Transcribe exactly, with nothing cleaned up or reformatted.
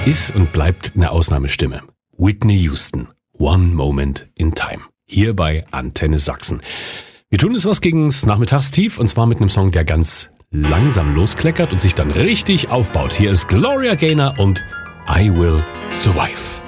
ist und bleibt eine Ausnahmestimme. Whitney Houston, One Moment in Time. Hier bei Antenne Sachsen. Wir tun es was gegens Nachmittagstief und zwar mit einem Song, der ganz langsam loskleckert und sich dann richtig aufbaut. Hier ist Gloria Gaynor und I Will Survive.